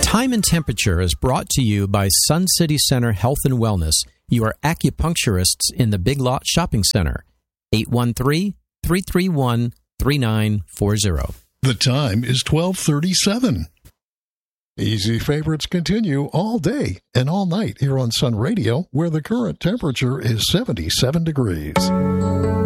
Time and Temperature is brought to you by Sun City Center Health and Wellness, your acupuncturists in the Big Lot Shopping Center. 813-331-3940. The time is 12:37. Easy favorites continue all day and all night here on Sun Radio, where the current temperature is 77 degrees.